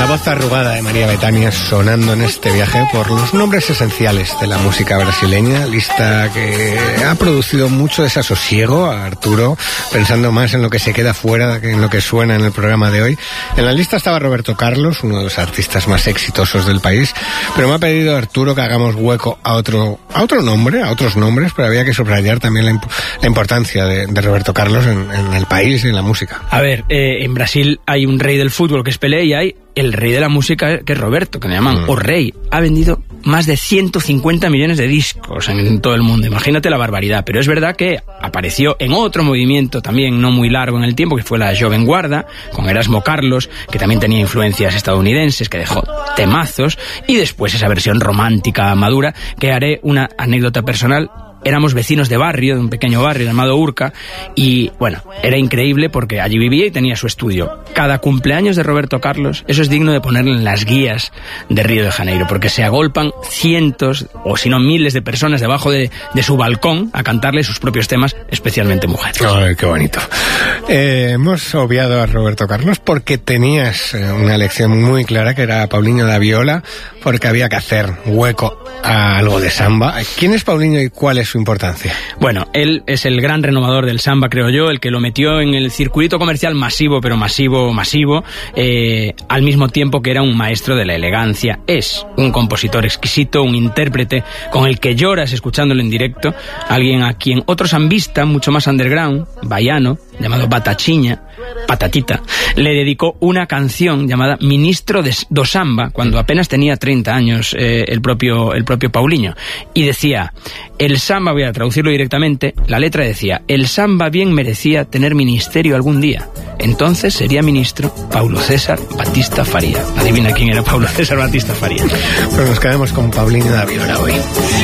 La voz arrugada de María Bethânia sonando en este viaje por los nombres esenciales de la música brasileña, lista que ha producido mucho desasosiego a Arturo, pensando más en lo que se queda fuera que en lo que suena en el programa de hoy. En la lista estaba Roberto Carlos, uno de los artistas más exitosos del país, pero me ha pedido Arturo que hagamos hueco a otro nombre, a otros nombres, pero había que subrayar también la importancia de Roberto Carlos en el país y en la música. A ver, en Brasil hay un rey del fútbol que es Pelé y hay el rey de la música, que es Roberto, que le llaman o rey. Ha vendido más de 150 millones de discos en todo el mundo. Imagínate la barbaridad. Pero es verdad que apareció en otro movimiento también no muy largo en el tiempo, que fue la Jovem Guarda, con Erasmo Carlos, que también tenía influencias estadounidenses, que dejó temazos, y después esa versión romántica madura, que haré una anécdota personal. Éramos vecinos de barrio, de un pequeño barrio llamado Urca, y bueno, era increíble porque allí vivía y tenía su estudio. Cada cumpleaños de Roberto Carlos, eso es digno de ponerlo en las guías de Río de Janeiro, porque se agolpan cientos, o si no miles de personas debajo de su balcón a cantarle sus propios temas, especialmente mujeres. ¡Ay, qué bonito! Hemos obviado a Roberto Carlos porque tenías una elección muy clara, que era Paulinho da Viola, porque había que hacer hueco a algo de samba. ¿Quién es Paulinho y cuál es su importancia? Bueno, él es el gran renovador del samba, creo yo, el que lo metió en el circuito comercial masivo, pero masivo, al mismo tiempo que era un maestro de la elegancia. Es un compositor exquisito, un intérprete con el que lloras escuchándolo en directo, alguien a quien otros han visto mucho más underground, baiano, llamado Patatita, le dedicó una canción llamada Ministro do Samba, cuando apenas tenía 30 años el propio Paulinho, y decía, el samba, voy a traducirlo directamente, la letra decía, el samba bien merecía tener ministerio algún día, entonces sería ministro Paulo César Batista Faria. Adivina quién era Paulo César Batista Faria. Pues nos quedamos con Paulinho da Viola hoy.